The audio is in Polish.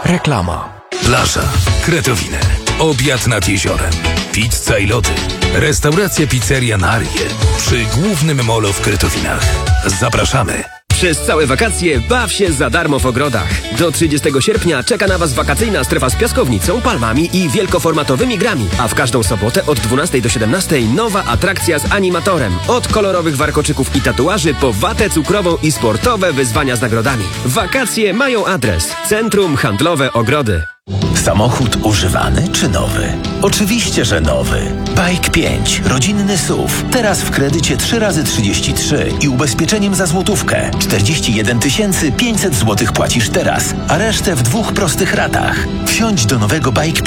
Reklama. Plaża, Kretowiny, obiad nad jeziorem, pizza i loty, restauracja Pizzeria Narie przy głównym molo w Kretowinach. Zapraszamy! Przez całe wakacje baw się za darmo w ogrodach. Do 30 sierpnia czeka na Was wakacyjna strefa z piaskownicą, palmami i wielkoformatowymi grami. A w każdą sobotę od 12 do 17 nowa atrakcja z animatorem. Od kolorowych warkoczyków i tatuaży po watę cukrową i sportowe wyzwania z nagrodami. Wakacje mają adres. Centrum Handlowe Ogrody. Samochód używany czy nowy? Oczywiście, że nowy. Bike 5, rodzinny SUV. Teraz w kredycie 3x33 i ubezpieczeniem za złotówkę. 41 500 zł płacisz teraz, a resztę w 2 prostych ratach. Wsiądź do nowego Bike 5